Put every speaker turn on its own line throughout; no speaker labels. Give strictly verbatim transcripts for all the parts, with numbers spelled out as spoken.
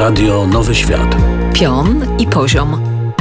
Radio Nowy Świat.
Pion i poziom.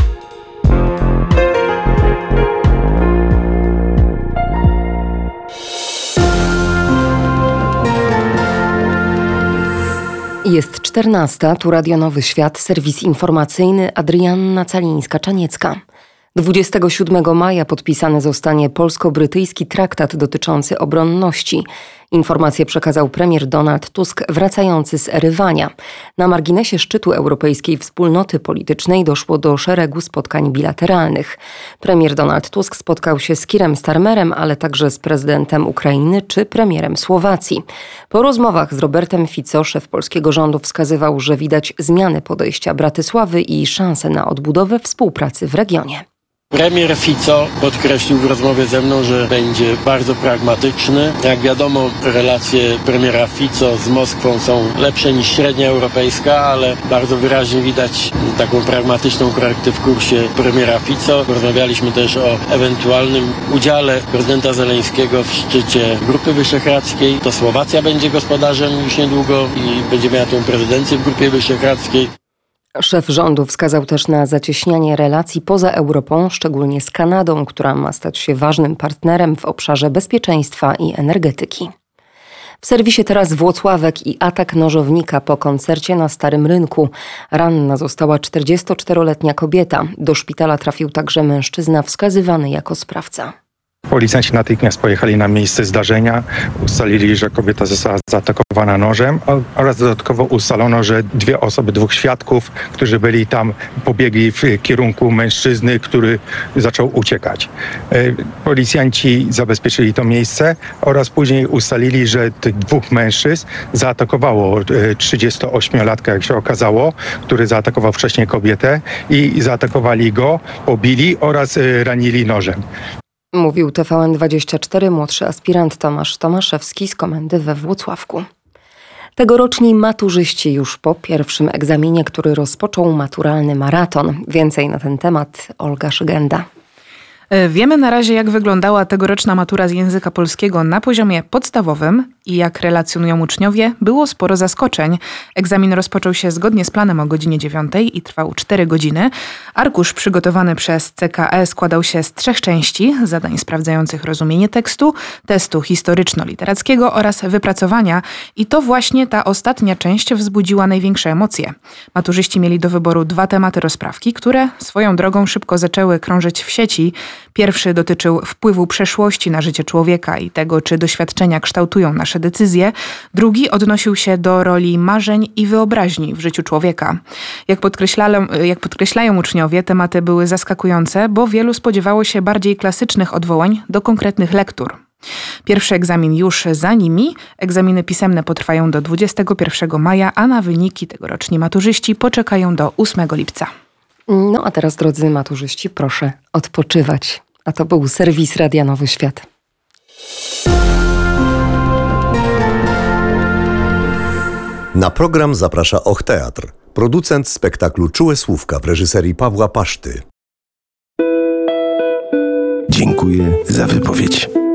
Jest czternasta, tu Radio Nowy Świat, serwis informacyjny, Adrianna Calińska-Czaniecka. dwudziestego siódmego maja podpisany zostanie polsko-brytyjski traktat dotyczący obronności. Informację przekazał premier Donald Tusk wracający z Erywania. Na marginesie szczytu Europejskiej Wspólnoty Politycznej doszło do szeregu spotkań bilateralnych. Premier Donald Tusk spotkał się z Keirem Starmerem, ale także z prezydentem Ukrainy czy premierem Słowacji. Po rozmowach z Robertem Fico szef polskiego rządu wskazywał, że widać zmiany podejścia Bratysławy i szanse na odbudowę współpracy w regionie.
Premier Fico podkreślił w rozmowie ze mną, że będzie bardzo pragmatyczny. Jak wiadomo, relacje premiera Fico z Moskwą są lepsze niż średnia europejska, ale bardzo wyraźnie widać taką pragmatyczną korektę w kursie premiera Fico. Rozmawialiśmy też o ewentualnym udziale prezydenta Zeleńskiego w szczycie Grupy Wyszehradzkiej. To Słowacja będzie gospodarzem już niedługo i będzie miała tę prezydencję w Grupie Wyszehradzkiej.
Szef rządu wskazał też na zacieśnianie relacji poza Europą, szczególnie z Kanadą, która ma stać się ważnym partnerem w obszarze bezpieczeństwa i energetyki. W serwisie teraz Włocławek i atak nożownika po koncercie na Starym Rynku. Ranna została czterdziestoczteroletnia kobieta. Do szpitala trafił także mężczyzna wskazywany jako sprawca.
Policjanci natychmiast pojechali na miejsce zdarzenia, ustalili, że kobieta została zaatakowana nożem oraz dodatkowo ustalono, że dwie osoby, dwóch świadków, którzy byli tam, pobiegli w kierunku mężczyzny, który zaczął uciekać. Policjanci zabezpieczyli to miejsce oraz później ustalili, że tych dwóch mężczyzn zaatakowało trzydziestoośmiolatka, jak się okazało, który zaatakował wcześniej kobietę i zaatakowali go, pobili oraz ranili nożem.
Mówił T V N dwadzieścia cztery młodszy aspirant Tomasz Tomaszewski z komendy we Włocławku. Tegoroczni maturzyści już po pierwszym egzaminie, który rozpoczął maturalny maraton. Więcej na ten temat Olga Szygenda.
Wiemy na razie, jak wyglądała tegoroczna matura z języka polskiego na poziomie podstawowym i jak relacjonują uczniowie, było sporo zaskoczeń. Egzamin rozpoczął się zgodnie z planem o godzinie dziewiątej i trwał cztery godziny. Arkusz przygotowany przez C K E składał się z trzech części: zadań sprawdzających rozumienie tekstu, testu historyczno-literackiego oraz wypracowania. I to właśnie ta ostatnia część wzbudziła największe emocje. Maturzyści mieli do wyboru dwa tematy rozprawki, które swoją drogą szybko zaczęły krążyć w sieci. Pierwszy dotyczył wpływu przeszłości na życie człowieka i tego, czy doświadczenia kształtują nasze decyzje. Drugi odnosił się do roli marzeń i wyobraźni w życiu człowieka. Jak podkreślają, jak podkreślają uczniowie, tematy były zaskakujące, bo wielu spodziewało się bardziej klasycznych odwołań do konkretnych lektur. Pierwszy egzamin już za nimi. Egzaminy pisemne potrwają do dwudziestego pierwszego maja, a na wyniki tegoroczni maturzyści poczekają do ósmego lipca.
No a teraz, drodzy maturzyści, proszę odpoczywać. A to był serwis Radia Nowy Świat.
Na program zaprasza Och Teatr, producent spektaklu Czułe Słówka w reżyserii Pawła Paszty.
Dziękuję za wypowiedź.